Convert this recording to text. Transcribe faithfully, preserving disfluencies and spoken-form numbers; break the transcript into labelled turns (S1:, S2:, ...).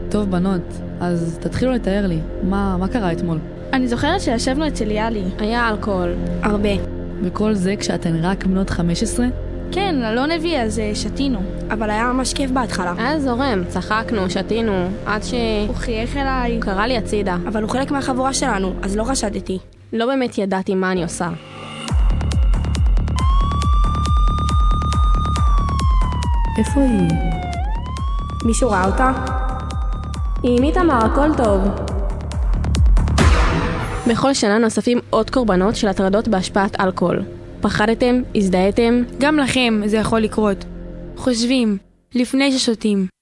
S1: טוב בנות, אז תתחילו לתאר לי, מה, מה קרה אתמול?
S2: אני זוכרת שישבנו אצל יאלי.
S3: היה אלכוהול.
S4: הרבה.
S1: וכל זה כשאתן רק בנות חמש עשרה?
S2: כן, אלון הביא, אז שתינו.
S4: אבל היה ממש כיף בהתחלה.
S3: היה זורם, צחקנו, שתינו, עד ש...
S2: הוא חייך אליי.
S3: הוא קרא לי הצידה.
S4: אבל הוא חלק מהחבורה שלנו, אז לא חשדתי.
S3: לא באמת ידעתי מה אני עושה.
S1: איפה היא?
S4: מישהו ראה אותה?
S3: עם איתמר, הכל טוב. בכל שנה נוספים עוד קורבנות של הטרדות בהשפעת אלכוהול. פחדתם? הזדהיתם?
S5: גם לכם זה יכול לקרות. חושבים, לפני ששותים.